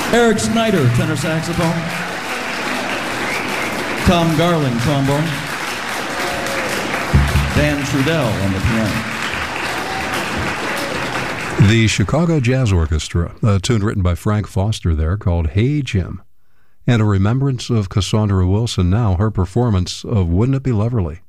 Eric Snyder, tenor saxophone. Tom Garling, trombone. Dan Trudell on the piano. The Chicago Jazz Orchestra, a tune written by Frank Foster there called Hey Jim, and a remembrance of Cassandra Wilson now, her performance of Wouldn't It Be Loverly.